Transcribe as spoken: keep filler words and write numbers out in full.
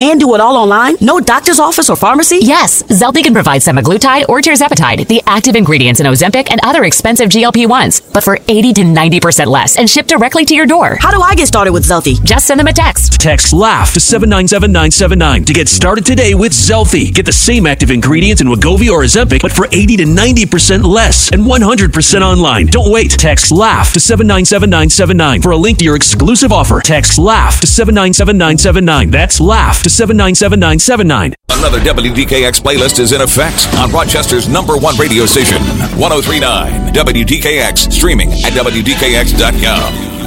And do it all online? No doctor's office or pharmacy? Yes, Zelty can provide semaglutide or tirzepatide, the active ingredients in Ozempic and other expensive G L P ones, but for eighty to ninety percent less and shipped directly to your door. How do I get started with Zelty? Just send them a text. Text LAUGH to seven nine seven nine seven nine to get started today with Zelty. Get the same active ingredients in Wegovy or Ozempic, but for eighty to ninety percent less and one hundred percent online. Don't wait. Text LAUGH to seven nine seven nine seven nine for a link to your exclusive offer. Text LAUGH to seven nine seven nine seven nine. That's LAUGH to seven nine seven nine seven nine. Another W D K X playlist is in effect on Rochester's number one radio station, one oh three point nine W D K X, streaming at W D K X dot com.